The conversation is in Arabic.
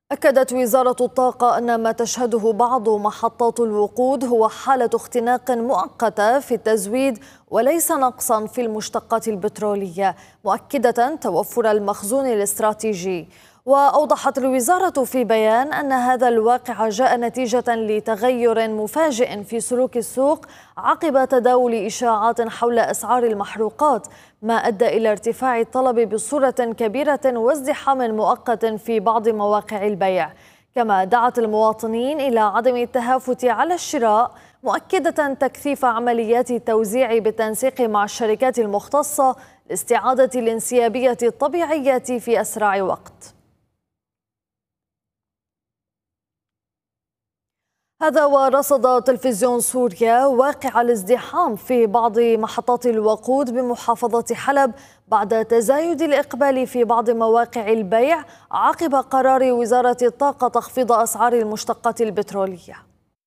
أكدت وزارة الطاقة أن ما تشهده بعض محطات الوقود هو حالة اختناق مؤقتة في التزويد وليس نقصا في المشتقات البترولية، مؤكدة توفر المخزون الاستراتيجي. وأوضحت الوزارة في بيان أن هذا الواقع جاء نتيجة لتغير مفاجئ في سلوك السوق عقب تداول إشاعات حول أسعار المحروقات، ما أدى إلى ارتفاع الطلب بصورة كبيرة وازدحام مؤقت في بعض مواقع البيع. كما دعت المواطنين إلى عدم التهافت على الشراء، مؤكدة تكثيف عمليات التوزيع بالتنسيق مع الشركات المختصة لاستعادة الانسيابية الطبيعية في أسرع وقت. هذا ورصد تلفزيون سوريا واقع الازدحام في بعض محطات الوقود بمحافظة حلب بعد تزايد الإقبال في بعض مواقع البيع عقب قرار وزارة الطاقة تخفيض أسعار المشتقات البترولية.